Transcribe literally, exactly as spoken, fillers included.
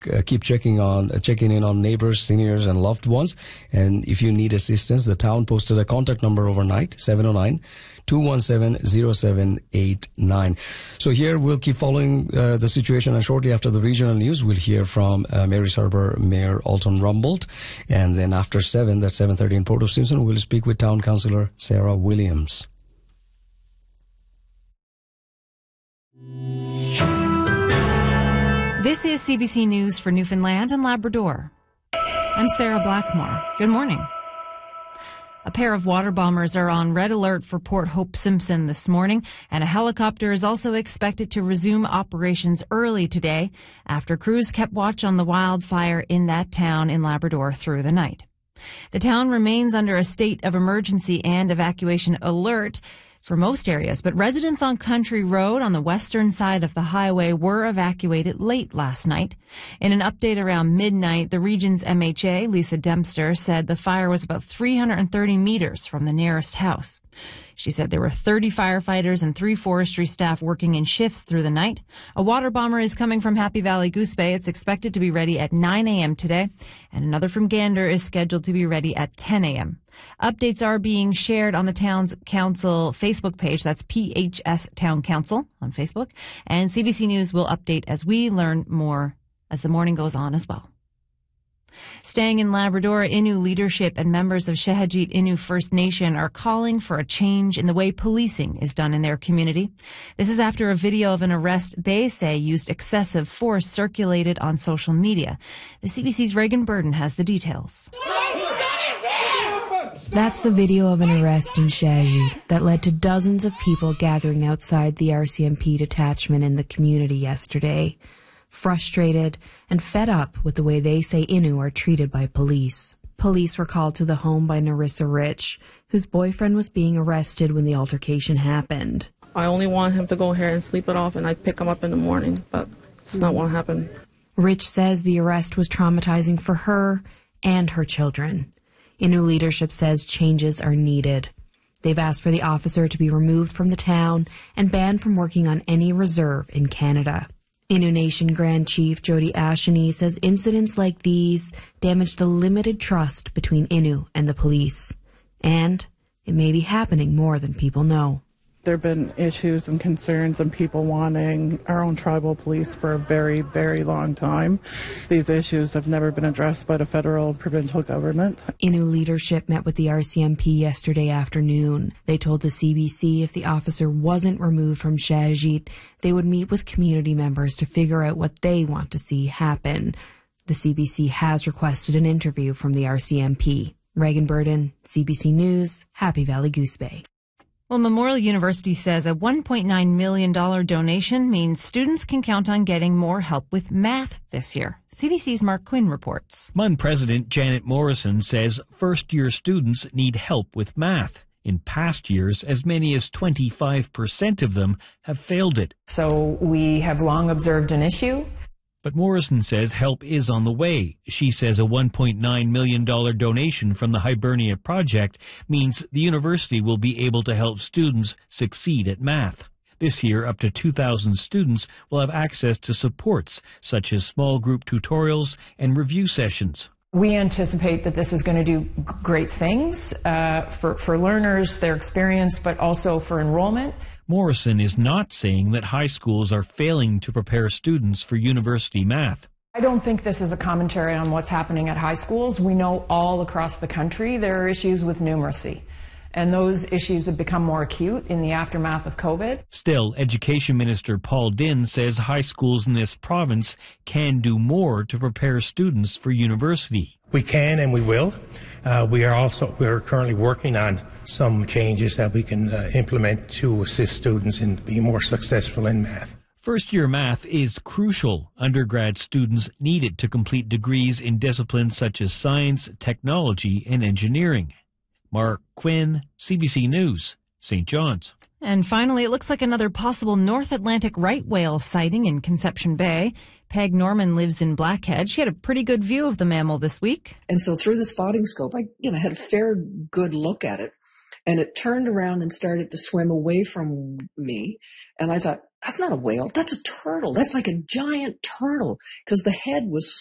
uh, keep checking on uh, checking in on neighbors, seniors, and loved ones. And if you need assistance, the town posted a contact number overnight: seven oh nine, two one seven, oh seven eight nine. So here we'll keep following uh, the situation, and shortly after the regional news, we'll hear from uh, Marys Harbour Mayor Alton Rumbold. And then after seven, that's seven thirty in Port of Simpson, we'll speak with Town Councillor Sarah Williams. This is C B C News for Newfoundland and Labrador. I'm Sarah Blackmore. Good morning. A pair of water bombers are on red alert for Port Hope Simpson this morning, and a helicopter is also expected to resume operations early today after crews kept watch on the wildfire in that town in Labrador through the night. The town remains under a state of emergency and evacuation alert for most areas, but residents on Country Road on the western side of the highway were evacuated late last night. In an update around midnight, the region's M H A, Lisa Dempster, said the fire was about three hundred thirty meters from the nearest house. She said there were thirty firefighters and three forestry staff working in shifts through the night. A water bomber is coming from Happy Valley Goose Bay. It's expected to be ready at nine a.m. today, and another from Gander is scheduled to be ready at ten a.m. Updates are being shared on the town's council Facebook page. That's P H S Town Council on Facebook. And C B C News will update as we learn more as the morning goes on as well. Staying in Labrador, Innu leadership and members of Shehajit Innu First Nation are calling for a change in the way policing is done in their community. This is after a video of an arrest they say used excessive force circulated on social media. The C B C's Reagan Burden has the details. That's the video of an arrest in Shehajit that led to dozens of people gathering outside the R C M P detachment in the community yesterday, frustrated and fed up with the way they say Innu are treated by police. Police were called to the home by Narissa Rich, whose boyfriend was being arrested when the altercation happened. I only want him to go here and sleep it off, and I'd pick him up in the morning, but it's not what happened. Rich says the arrest was traumatizing for her and her children. Innu leadership says changes are needed. They've asked for the officer to be removed from the town and banned from working on any reserve in Canada. Innu Nation Grand Chief Jody Asheny says incidents like these damage the limited trust between Innu and the police. And it may be happening more than people know. There have been issues and concerns and people wanting our own tribal police for a very, very long time. These issues have never been addressed by the federal and provincial government. Innu leadership met with the R C M P yesterday afternoon. They told the C B C if the officer wasn't removed from Shehajit, they would meet with community members to figure out what they want to see happen. The C B C has requested an interview from the R C M P. Reagan Burden, C B C News, Happy Valley Goose Bay. Well, Memorial University says a one point nine million dollars donation means students can count on getting more help with math this year. C B C's Mark Quinn reports. M U N President Janet Morrison says first-year students need help with math. In past years, as many as twenty-five percent of them have failed it. So we have long observed an issue. But Morrison says help is on the way. She says a one point nine million dollars donation from the Hibernia Project means the university will be able to help students succeed at math. This year, up to two thousand students will have access to supports such as small group tutorials and review sessions. We anticipate that this is going to do great things uh, for, for learners, their experience, but also for enrollment. Morrison is not saying that high schools are failing to prepare students for university math. I don't think this is a commentary on what's happening at high schools. We know all across the country there are issues with numeracy, and those issues have become more acute in the aftermath of COVID. Still, Education Minister Paul Dinn says high schools in this province can do more to prepare students for university. We can and we will. Uh, we are also we are currently working on some changes that we can uh, implement to assist students in being more successful in math. First-year math is crucial. Undergrad students need it to complete degrees in disciplines such as science, technology, and engineering. Mark Quinn, C B C News, Saint John's. And finally, it looks like another possible North Atlantic right whale sighting in Conception Bay. Peg Norman lives in Blackhead. She had a pretty good view of the mammal this week. And so through the spotting scope, I you know had a fair good look at it. And it turned around and started to swim away from me. And I thought, that's not a whale. That's a turtle. That's like a giant turtle because the head was